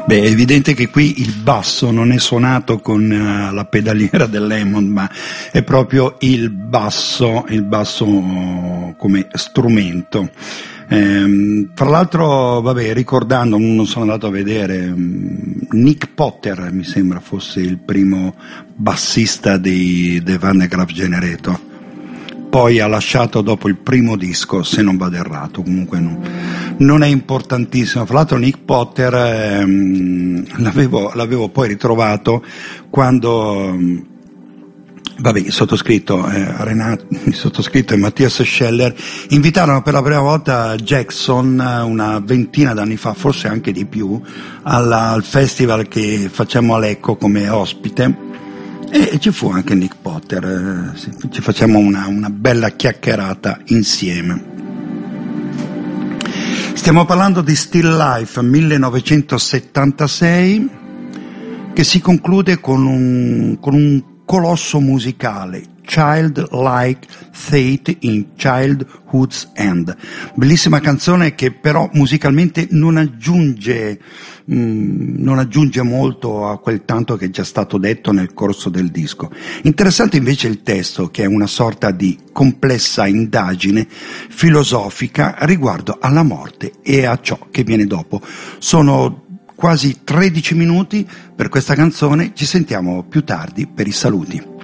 Beh, è evidente che qui il basso non è suonato con la pedaliera dell'Hammond, ma è proprio il basso come strumento. Fra l'altro, vabbè, ricordando, non sono andato a vedere, Nick Potter mi sembra fosse il primo bassista dei The Van de Graaff Generator. Poi ha lasciato dopo il primo disco, se non vado errato, comunque non è importantissimo. Fra l'altro Nick Potter l'avevo poi ritrovato quando il sottoscritto e Mattias Scheller invitarono per la prima volta Jackson una ventina d'anni fa, forse anche di più, al festival che facciamo a Lecco come ospite. E ci fu anche Nick Potter, ci facciamo una bella chiacchierata insieme. Stiamo parlando di Still Life 1976, che si conclude con un colosso musicale, Childlike Fate in Childhood's End. Bellissima canzone che però musicalmente non aggiunge molto a quel tanto che è già stato detto nel corso del disco. Interessante invece il testo, che è una sorta di complessa indagine filosofica riguardo alla morte e a ciò che viene dopo. Sono quasi 13 minuti per questa canzone, ci sentiamo più tardi per i saluti.